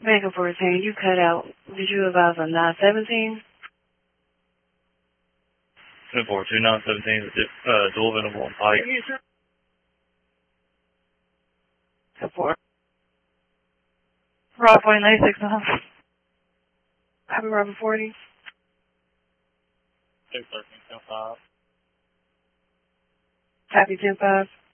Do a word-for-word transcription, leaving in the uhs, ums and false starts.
Vehicle fourteen, you cut out. Did you advise on nine seventeen? ten four two nine seventeen, uh, dual venable on Pike. Support. Rob forty ninety-six, uh-huh. Happy Robin forty. six thirteen ten five. Happy ten five.